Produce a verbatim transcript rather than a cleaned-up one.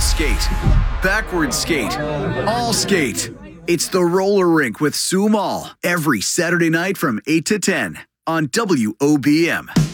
skate, backward skate, all skate. It's the roller rink with Sue Mall every Saturday night from eight to ten on W O B M.